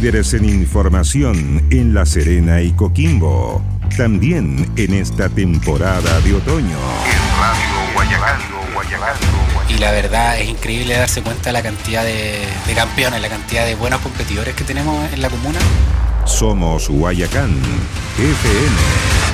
líderes en información en La Serena y Coquimbo. También en esta temporada de otoño. En Radio Guayacán. Y la verdad es increíble darse cuenta de la cantidad de campeones, la cantidad de buenos competidores que tenemos en la comuna. Somos Guayacán FM.